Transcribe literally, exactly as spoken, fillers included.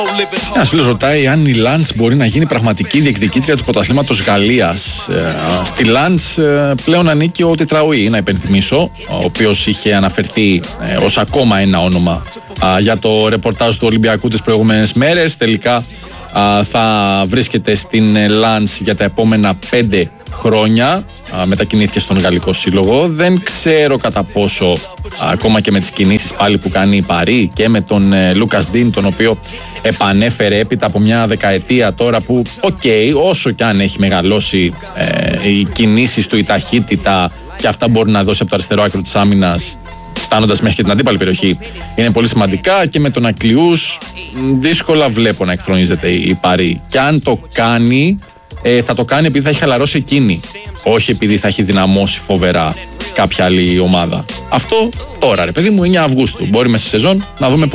Ένας φίλος ρωτάει αν η Lens μπορεί να γίνει πραγματική διεκδικήτρια του πρωταθλήματος Γαλλίας. Ε, στη Lens ε, πλέον ανήκει ο Τετραουή, να υπενθυμίσω, ο οποίος είχε αναφερθεί ε, ως ακόμα ένα όνομα ε, για το ρεπορτάζ του Ολυμπιακού τις προηγούμενες μέρες. Τελικά ε, θα βρίσκεται στην Lens για τα επόμενα πέντε χρόνια. Α, μετακινήθηκε στον Γαλλικό Σύλλογο. Δεν ξέρω κατά πόσο α, ακόμα και με τις κινήσεις πάλι που κάνει η Παρί και με τον ε, Λούκας Ντίν, τον οποίο επανέφερε έπειτα από μια δεκαετία τώρα που οκ, okay, όσο κι αν έχει μεγαλώσει ε, οι κινήσεις του, η ταχύτητα και αυτά μπορεί να δώσει από το αριστερό άκρο της άμυνας φτάνοντας μέχρι και την αντίπαλη περιοχή, είναι πολύ σημαντικά. Και με τον Ακλιούς δύσκολα βλέπω να εκφρονίζεται η Παρί, και αν το κάνει Ε, θα το κάνει επειδή θα έχει χαλαρώσει εκείνη, όχι επειδή θα έχει δυναμώσει φοβερά κάποια άλλη ομάδα. Αυτό τώρα, ρε παιδί μου, εννιά Αυγούστου. Μπορεί μέσα στη σεζόν να δούμε